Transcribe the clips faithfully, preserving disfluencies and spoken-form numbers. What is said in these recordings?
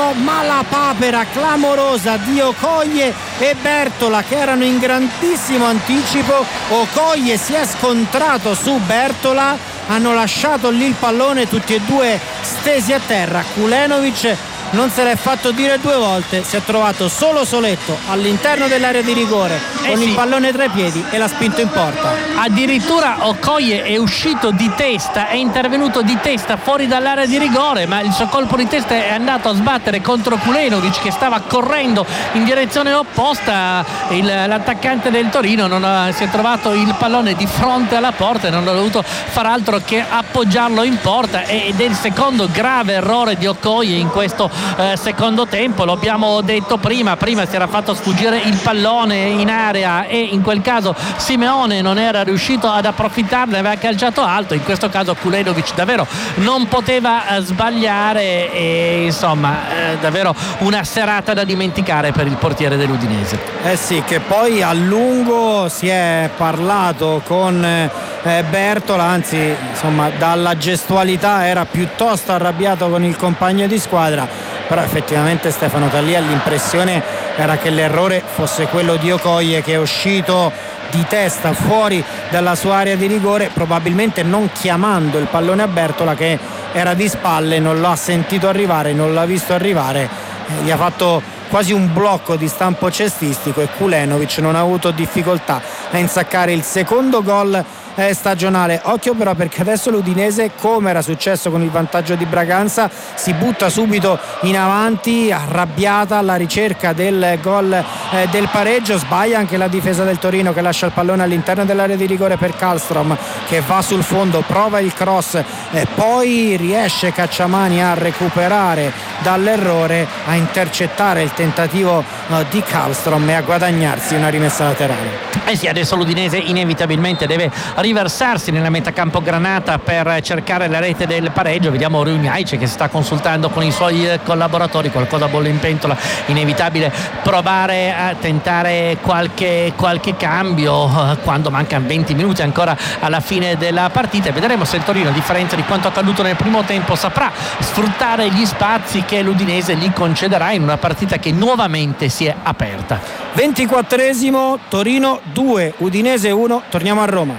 però, ma la papera clamorosa di Okoye e Bertola che erano in grandissimo anticipo. Okoye si è scontrato su Bertola, hanno lasciato lì il pallone tutti e due stesi a terra. Kulenovic non se l'è fatto dire due volte, si è trovato solo soletto all'interno dell'area di rigore eh con sì. il pallone tra i piedi e l'ha spinto in porta. Addirittura Okoye è uscito di testa, è intervenuto di testa fuori dall'area di rigore, ma il suo colpo di testa è andato a sbattere contro Kulenovic che stava correndo in direzione opposta. Il, l'attaccante del Torino non ha, si è trovato il pallone di fronte alla porta e non ha dovuto far altro che appoggiarlo in porta, ed è il secondo grave errore di Okoye in questo Eh, secondo tempo. Lo abbiamo detto prima prima si era fatto sfuggire il pallone in area e in quel caso Simeone non era riuscito ad approfittarne, aveva calciato alto. In questo caso Kulenovic davvero non poteva eh, sbagliare e insomma eh, davvero una serata da dimenticare per il portiere dell'Udinese. Eh sì, che poi a lungo si è parlato con eh, Bertola, anzi insomma dalla gestualità era piuttosto arrabbiato con il compagno di squadra, però effettivamente Stefano Taglia l'impressione era che l'errore fosse quello di Okoye, che è uscito di testa fuori dalla sua area di rigore, probabilmente non chiamando il pallone a Bertola che era di spalle, non l'ha sentito arrivare, non l'ha visto arrivare, eh, gli ha fatto quasi un blocco di stampo cestistico e Kulenovic non ha avuto difficoltà a insaccare il secondo gol eh, stagionale. Occhio però, perché adesso l'Udinese, come era successo con il vantaggio di Braganza, si butta subito in avanti arrabbiata alla ricerca del gol eh, del pareggio. Sbaglia anche la difesa del Torino che lascia il pallone all'interno dell'area di rigore per Karlström che va sul fondo, prova il cross e eh, poi riesce Cacciamani a recuperare dall'errore, a intercettare il tentativo uh, di Karlström e a guadagnarsi una rimessa laterale. Eh sì, adesso l'Udinese inevitabilmente deve riversarsi nella metacampo granata per cercare la rete del pareggio. Vediamo Rugnaice che si sta consultando con i suoi collaboratori, qualcosa bolle in pentola, inevitabile provare a tentare qualche, qualche cambio uh, quando mancano venti minuti ancora alla fine della partita. Vedremo se il Torino, a differenza di quanto accaduto nel primo tempo, saprà sfruttare gli spazi che l'Udinese gli concederà in una partita che nuovamente si è aperta. ventiquattresimo, Torino due, Udinese uno. Torniamo a Roma.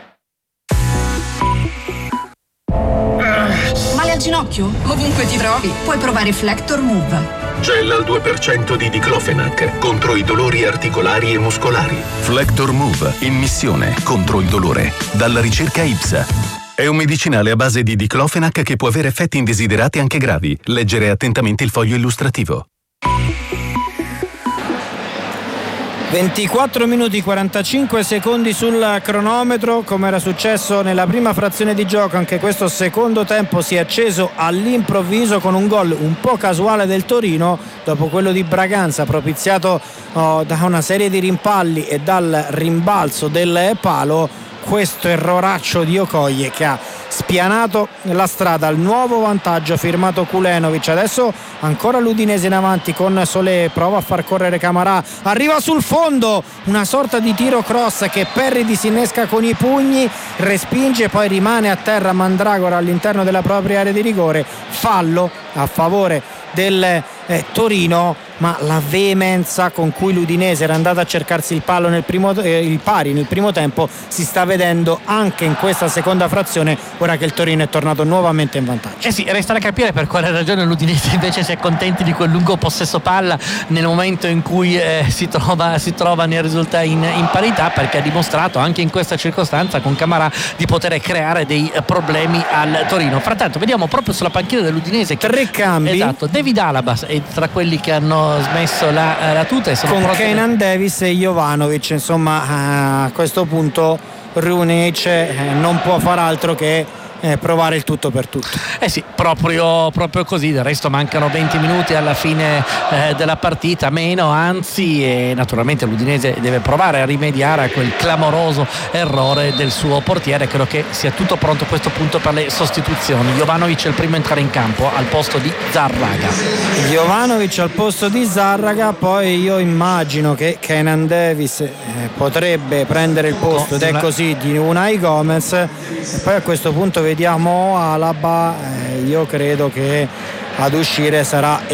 Male al ginocchio? Ovunque ti trovi puoi provare Flector Move. Gel al due per cento di diclofenac contro i dolori articolari e muscolari. Flector Move, in missione contro il dolore, dalla ricerca I P S A. È un medicinale a base di diclofenac che può avere effetti indesiderati anche gravi. Leggere attentamente il foglio illustrativo. ventiquattro minuti quarantacinque secondi sul cronometro. Come era successo nella prima frazione di gioco, anche questo secondo tempo si è acceso all'improvviso con un gol un po' casuale del Torino dopo quello di Braganza, propiziato oh, da una serie di rimpalli e dal rimbalzo del palo. Questo erroraccio di Okoye che ha spianato la strada al nuovo vantaggio firmato Kulenovic. Adesso ancora l'Udinese in avanti con Solé, prova a far correre Camarà, arriva sul fondo, una sorta di tiro cross che Perry disinnesca con i pugni, respinge, poi rimane a terra Mandragora all'interno della propria area di rigore. Fallo a favore del eh, Torino, ma la veemenza con cui l'Udinese era andata a cercarsi il palo nel primo, eh, il pari nel primo tempo si sta vedendo anche in questa seconda frazione, ora che il Torino è tornato nuovamente in vantaggio. Eh sì, resta da capire per quale ragione l'Udinese invece si accontenti di quel lungo possesso palla nel momento in cui eh, si trova si trova nel risultato in, in parità, perché ha dimostrato anche in questa circostanza con Camarà di poter creare dei problemi al Torino. Frattanto vediamo proprio sulla panchina dell'Udinese che, tre cambi. Esatto, David Alaba è tra quelli che hanno smesso la, la tuta e sono con proprio... Kenan Davis e Jovanovic. Insomma, a questo punto Runic eh, non può far altro che eh, provare il tutto per tutto. Eh sì, proprio, proprio così. Del resto mancano venti minuti alla fine eh, della partita, meno anzi, e naturalmente l'Udinese deve provare a rimediare a quel clamoroso errore del suo portiere. Credo che sia tutto pronto a questo punto per le sostituzioni. Jovanovic è il primo a entrare in campo al posto di Zarraga. Jovanovic al posto di Zarraga, poi io immagino che Kenan Davis eh, potrebbe prendere il posto, ed è così, di Unai Gomez, e poi a questo punto vediamo Alaba. eh, io credo che ad uscire sarà